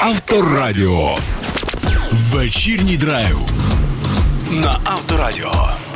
Авторадіо. Вечірній драйв на Авторадіо.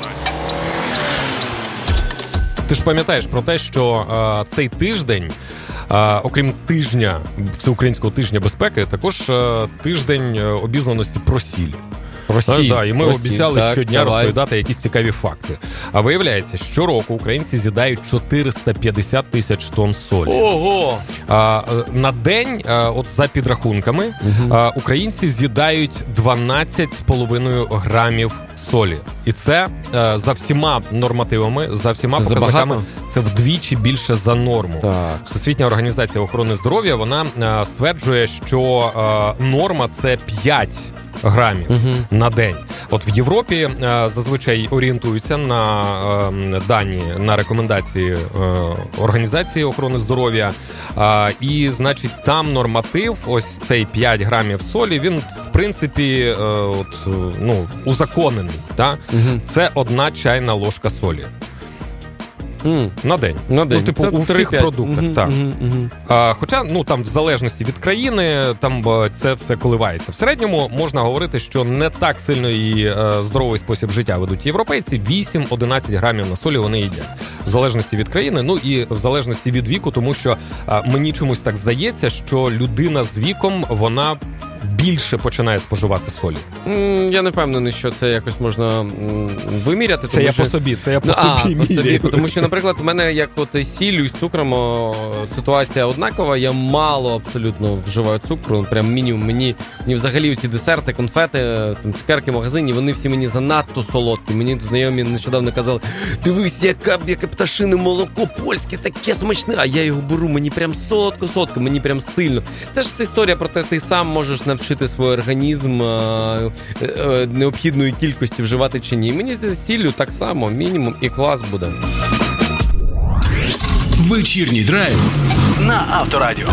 Ти ж пам'ятаєш про те, що цей тиждень, окрім тижня, Всеукраїнського тижня безпеки, також тиждень обізнаності про сіль. Росії. І ми обіцяли щодня розповідати якісь цікаві факти. А виявляється, щороку українці з'їдають 450 тисяч тонн солі. Ого! На день, от за підрахунками, українці з'їдають 12,5 грамів солі. І це за всіма нормативами, за всіма показниками, це вдвічі більше за норму. Так. Всесвітня організація охорони здоров'я, вона стверджує, що норма – це 5 грамів на день. От в Європі зазвичай орієнтуються на дані, на рекомендації Організації охорони здоров'я. І, значить, там норматив, ось цей 5 грамів солі, він, в принципі, узаконений. Так? Це 1 чайна ложка солі. На день. Це у всіх продуктах. Так. Хоча, там в залежності від країни, там це все коливається. В середньому можна говорити, що не так сильно і здоровий спосіб життя ведуть європейці. 8-11 грамів на солі вони їдять. В залежності від країни, і в залежності від віку, тому що мені чомусь так здається, що людина з віком, вона більше починає споживати солі. Я не впевнений, що це якось можна виміряти. Це я по собі міряю. Тому що, наприклад, в мене як з сіллю і з цукром ситуація однакова. Я мало абсолютно вживаю цукру, прям мінімум. Мені взагалі ці десерти, конфети, цукерки в магазині, вони всі мені занадто солодкі. Мені знайомі нещодавно казали: дивись, яке пташине молоко польське, таке смачне, а я його беру, мені прям солодко, мені прям сильно. Це ж історія про те, ти сам можеш навчити свій організм необхідної кількості вживати чи ні. Мені з сіллю так само, мінімум, і клас буде. Вечірній драйв на Авторадіо.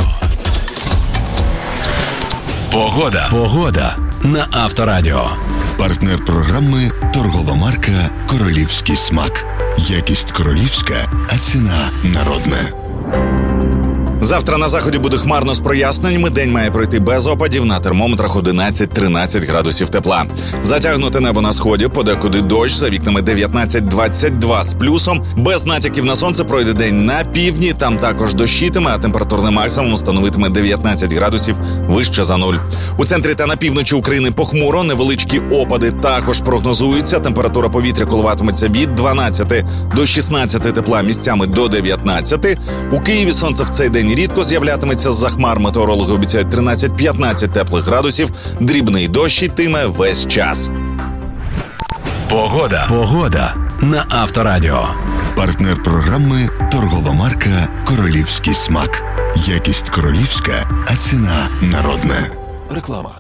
Погода на Авторадіо. Партнер програми – торгова марка «Королівський смак». Якість королівська, а ціна народна. Завтра на заході буде хмарно з проясненнями. День має пройти без опадів, на термометрах 11-13 градусів тепла. Затягнуте небо на сході, подекуди дощ, за вікнами 19-22 з плюсом. Без натяків на сонце пройде день на півдні, там також дощитиме, а температурний максимум становитиме 19 градусів вище за нуль. У центрі та на півночі України похмуро, невеличкі опади також прогнозуються. Температура повітря коливатиметься від 12 до 16 тепла, місцями до 19. У Києві сонце в цей день рідко з'являтиметься з-за хмар. Метеорологи обіцяють 13-15 теплих градусів. Дрібний дощ йтиме весь час. Погода на Авторадіо. Партнер програми – торгова марка «Королівський смак». Якість королівська, а ціна народна. Реклама.